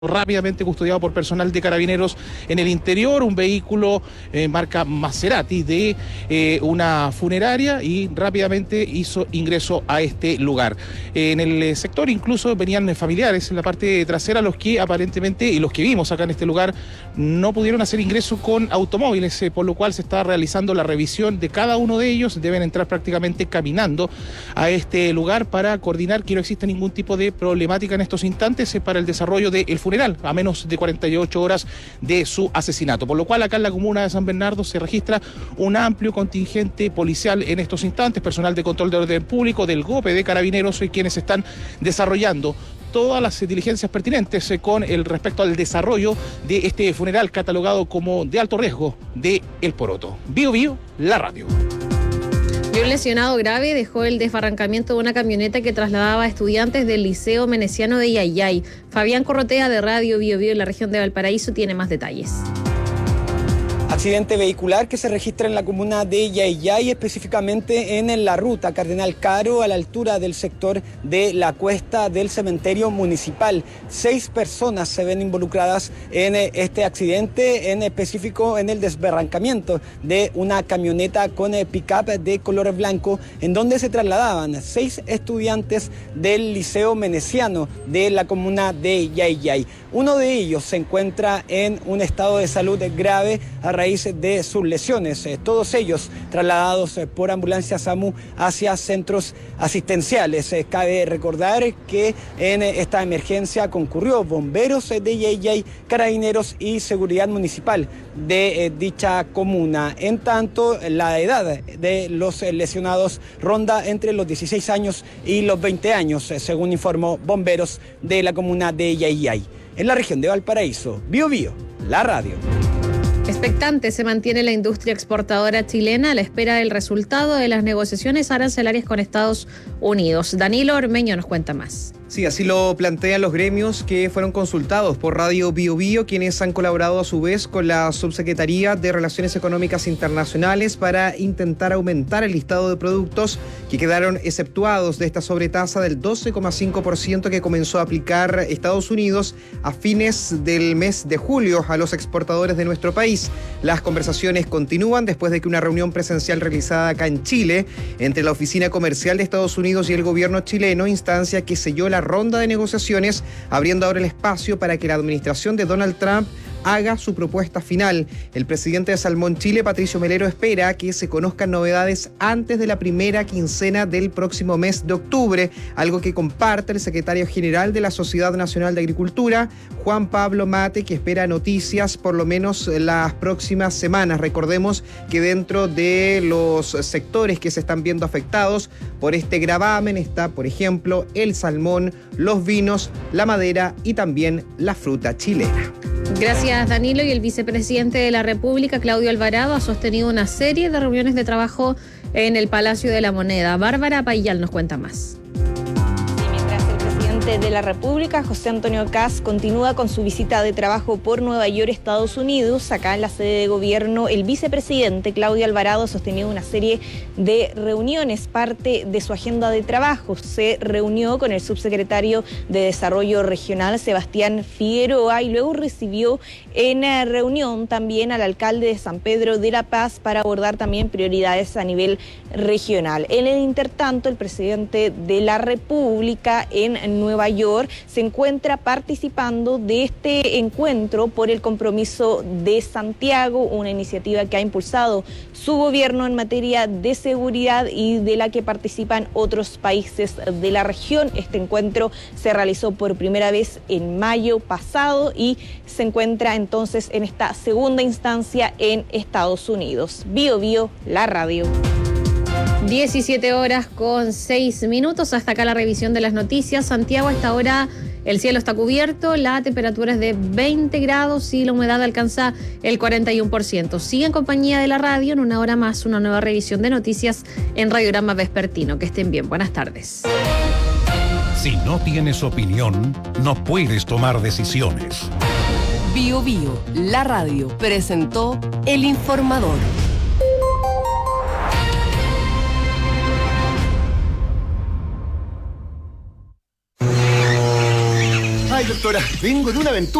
rápidamente custodiado por personal de Carabineros en el interior, un vehículo marca Maserati de una funeraria, y rápidamente hizo ingreso a este lugar. En el sector incluso venían familiares en la parte trasera, los que aparentemente, y los que vimos acá en este lugar, no pudieron hacer ingreso con automóviles, por lo cual se está realizando la revisión de cada uno de ellos. Deben entrar prácticamente caminando a este lugar para coordinar que no exista ningún tipo de problemática en estos instantes para el desarrollo del funeral, a menos de 48 horas de su asesinato. Por lo cual acá en la comuna de San Bernardo se registra un amplio contingente policial en estos instantes, personal de control de orden público, del GOPE, de Carabineros, quienes están desarrollando todas las diligencias pertinentes con el respecto al desarrollo de este funeral catalogado como de alto riesgo de El Poroto. Bio Bio, la radio. Y un lesionado grave dejó el desbarrancamiento de una camioneta que trasladaba a estudiantes del Liceo Meneciano de Yayay. Fabián Corrotea, de Radio Bio Bio en la región de Valparaíso, tiene más detalles. Accidente vehicular que se registra en la comuna de Yayay, específicamente en la ruta Cardenal Caro, a la altura del sector de la cuesta del cementerio municipal. 6 personas se ven involucradas en este accidente, en específico en el desbarrancamiento de una camioneta con pick-up de color blanco, en donde se trasladaban 6 estudiantes del Liceo Meneciano de la comuna de Yayay. Uno de ellos se encuentra en un estado de salud grave a raíz de sus lesiones, todos ellos trasladados por ambulancia SAMU hacia centros asistenciales. Cabe recordar que en esta emergencia concurrió bomberos de Yayay, Carabineros y seguridad municipal de dicha comuna. En tanto, la edad de los lesionados ronda entre los 16 años y los 20 años, según informó bomberos de la comuna de Yayay. En la región de Valparaíso, Bio Bio, la radio. Expectante se mantiene la industria exportadora chilena a la espera del resultado de las negociaciones arancelarias con Estados Unidos. Danilo Ormeño nos cuenta más. Sí, así lo plantean los gremios que fueron consultados por Radio Bio Bio, quienes han colaborado a su vez con la Subsecretaría de Relaciones Económicas Internacionales para intentar aumentar el listado de productos que quedaron exceptuados de esta sobretasa del 12,5% que comenzó a aplicar Estados Unidos a fines del mes de julio a los exportadores de nuestro país. Las conversaciones continúan después de que una reunión presencial realizada acá en Chile entre la Oficina Comercial de Estados Unidos y el gobierno chileno, instancia que selló la ronda de negociaciones, abriendo ahora el espacio para que la administración de Donald Trump haga su propuesta final. El presidente de Salmón Chile, Patricio Melero, espera que se conozcan novedades antes de la primera quincena del próximo mes de octubre, algo que comparte el secretario general de la Sociedad Nacional de Agricultura, Juan Pablo Mate, que espera noticias por lo menos las próximas semanas. Recordemos que dentro de los sectores que se están viendo afectados por este gravamen está, por ejemplo, el salmón, los vinos, la madera y también la fruta chilena. Gracias, Danilo. Y el vicepresidente de la República, Claudio Alvarado, ha sostenido una serie de reuniones de trabajo en el Palacio de la Moneda. Bárbara Payal nos cuenta más. De la República, José Antonio Kast, continúa con su visita de trabajo por Nueva York, Estados Unidos. Acá en la sede de gobierno, el vicepresidente Claudio Alvarado ha sostenido una serie de reuniones, parte de su agenda de trabajo. Se reunió con el subsecretario de Desarrollo Regional, Sebastián Figueroa, y luego recibió en reunión también al alcalde de San Pedro de la Paz para abordar también prioridades a nivel regional. En el intertanto, el presidente de la República en Nueva York se encuentra participando de este encuentro por el compromiso de Santiago, una iniciativa que ha impulsado su gobierno en materia de seguridad y de la que participan otros países de la región. Este encuentro se realizó por primera vez en mayo pasado y se encuentra entonces en esta segunda instancia en Estados Unidos. Bio Bio, la radio. 17 horas con 6 minutos. Hasta acá la revisión de las noticias. Santiago, a esta hora el cielo está cubierto, la temperatura es de 20 grados y la humedad alcanza el 41%. Sigue en compañía de la radio. En una hora más, una nueva revisión de noticias en Radiograma Vespertino. Que estén bien. Buenas tardes. Si no tienes opinión, no puedes tomar decisiones. Bio Bio, la radio, presentó El Informador. doctora. Vengo de una aventura.